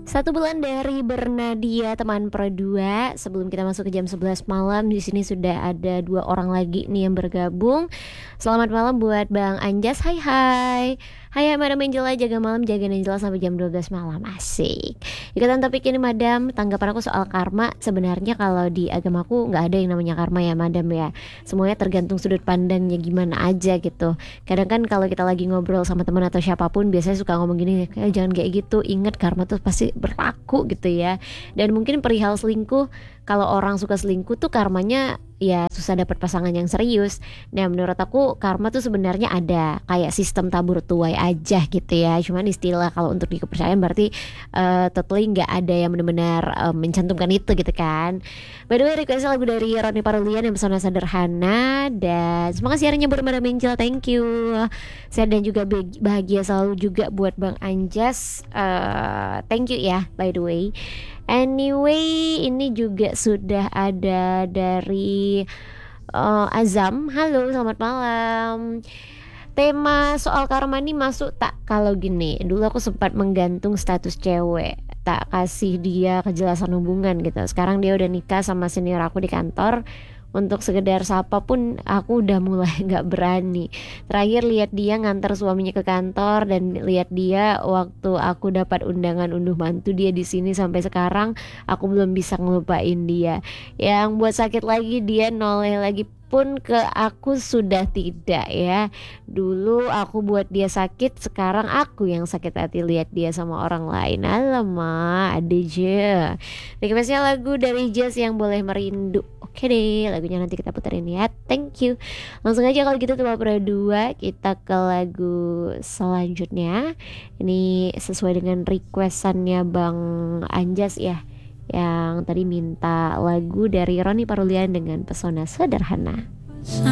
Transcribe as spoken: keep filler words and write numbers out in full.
Satu bulan dari Bernadia teman Pro dua. Sebelum kita masuk ke jam sebelas malam, di sini sudah ada dua orang lagi nih yang bergabung. Selamat malam buat Bang Anjas. Hai hai. Hai hai Madam Angela, jaga malam, jaga Angela sampai jam dua belas malam. Asik. Ikutan topik ini Madam, tanggapan aku soal karma. Sebenarnya kalau di agamaku nggak ada yang namanya karma ya Madam ya. Semuanya tergantung sudut pandangnya gimana aja gitu. Kadang kan kalau kita lagi ngobrol sama teman atau siapapun, biasanya suka ngomong gini, eh, jangan kayak gitu, ingat karma tuh pasti berlaku gitu ya. Dan mungkin perihal selingkuh, kalau orang suka selingkuh tuh karmanya ya susah dapat pasangan yang serius. Nah menurut aku karma tuh sebenarnya ada kayak sistem tabur tuai aja gitu ya. Cuman istilah kalau untuk di kepercayaan berarti uh, totally nggak ada yang benar-benar uh, mencantumkan itu gitu kan. By the way, request lagu dari Roni Parulian yang pesona sederhana. Dan semoga siarannya bermada Angel, thank you. Saya dan juga bahagia selalu juga buat Bang Anjas. uh, Thank you ya by the way. Anyway, ini juga sudah ada dari uh, Azam. Halo, selamat malam. Tema soal karma ini masuk tak kalau gini? Dulu aku sempat menggantung status cewek, tak kasih dia kejelasan hubungan gitu. Sekarang dia udah nikah sama senior aku di kantor. Untuk sekedar sapa pun aku udah mulai gak berani. Terakhir lihat dia ngantar suaminya ke kantor, dan lihat dia waktu aku dapat undangan unduh mantu dia di sini. Sampai sekarang aku belum bisa ngelupain dia. Yang buat sakit lagi, dia noleh lagi pun ke aku sudah tidak ya. Dulu aku buat dia sakit, sekarang aku yang sakit hati lihat dia sama orang lain. Alamak, ada aja. Requestnya lagu dari Jazz yang boleh merindu. Oke deh, lagunya nanti kita puterin ya. Thank you. Langsung aja kalau gitu Tema Pro dua, kita ke lagu selanjutnya. Ini sesuai dengan requestannya Bang Anjas ya, yang tadi minta lagu dari Roni Parulian dengan Pesona Sederhana.